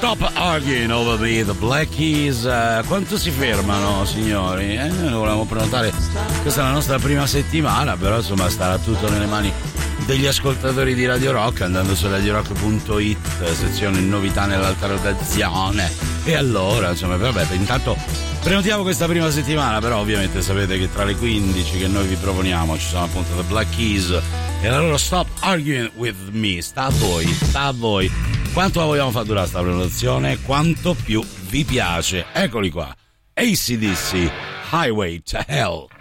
Stop Arguing Over Me, The Black Keys. Quanto si fermano, signori? Noi volevamo prenotare, questa è la nostra prima settimana, però insomma starà tutto nelle mani degli ascoltatori di Radio Rock, andando su radiorock.it, sezione novità nell'alta rotazione. E allora, insomma, vabbè, intanto prenotiamo questa prima settimana, però ovviamente sapete che tra le 15 che noi vi proponiamo ci sono appunto The Black Keys e la loro Stop Arguing With Me. Sta a voi. Quanto la vogliamo far durare sta prenotazione? Quanto più vi piace. Eccoli qua. AC/DC, Highway to Hell.